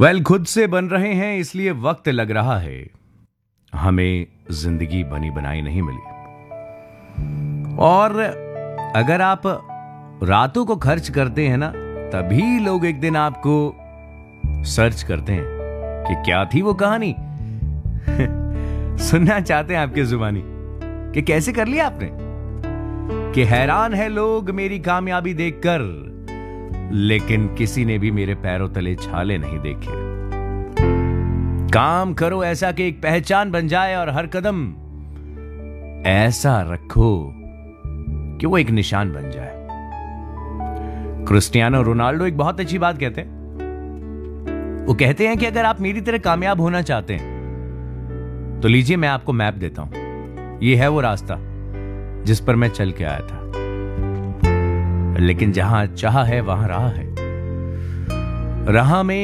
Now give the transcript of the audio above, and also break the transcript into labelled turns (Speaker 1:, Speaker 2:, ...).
Speaker 1: खुद से बन रहे हैं इसलिए वक्त लग रहा है, हमें जिंदगी बनी बनाई नहीं मिली। और अगर आप रातों को खर्च करते हैं ना, तभी लोग एक दिन आपको सर्च करते हैं कि क्या थी वो कहानी। सुनना चाहते हैं आपकी जुबानी कि कैसे कर लिया आपने, कि हैरान है लोग मेरी कामयाबी देखकर, लेकिन किसी ने भी मेरे पैरों तले छाले नहीं देखे। काम करो ऐसा कि एक पहचान बन जाए और हर कदम ऐसा रखो कि वो एक निशान बन जाए। क्रिस्टियानो रोनाल्डो एक बहुत अच्छी बात कहते हैं। वो कहते हैं कि अगर आप मेरी तरह कामयाब होना चाहते हैं तो लीजिए मैं आपको मैप देता हूं। ये है वो रास्ता जिस पर मैं चल के आया था, लेकिन जहां चाह है वहां राह है। राह में